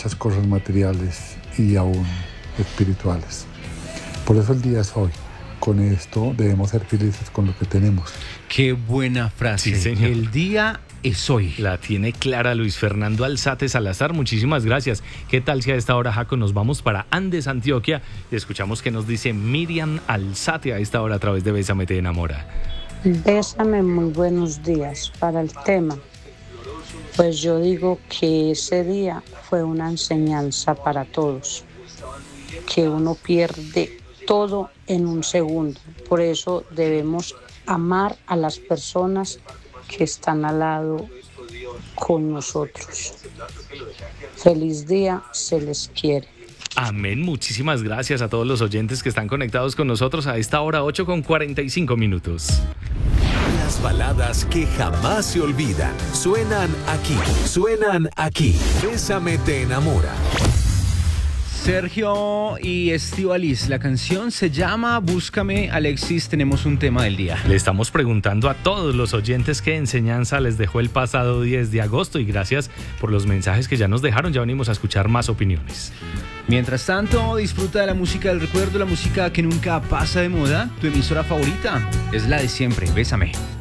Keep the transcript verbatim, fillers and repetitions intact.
muchas cosas materiales y aún espirituales. Por eso el día es hoy. Con esto debemos ser felices con lo que tenemos. Qué buena frase. Sí, señor. El día es hoy. La tiene clara Luis Fernando Alzate Salazar. Muchísimas gracias. ¿Qué tal si a esta hora, Jaco, nos vamos para Andes, Antioquia y escuchamos qué nos dice Miriam Alzate a esta hora a través de Bésame te enamora? Bésame, muy buenos días. Para el tema, pues yo digo que ese día fue una enseñanza para todos, que uno pierde todo en un segundo. Por eso debemos amar a las personas que están al lado con nosotros. Feliz día, se les quiere. Amén, muchísimas gracias a todos los oyentes que están conectados con nosotros a esta hora, ocho con cuarenta y cinco minutos. Las baladas que jamás se olvidan suenan aquí, suenan aquí. Bésame te enamora. Sergio y Estíbaliz, la canción se llama Búscame. Alexis, tenemos un tema del día. Le estamos preguntando a todos los oyentes qué enseñanza les dejó el pasado diez de agosto y gracias por los mensajes que ya nos dejaron, ya venimos a escuchar más opiniones. Mientras tanto, disfruta de la música del recuerdo, la música que nunca pasa de moda. Tu emisora favorita es la de siempre, Bésame.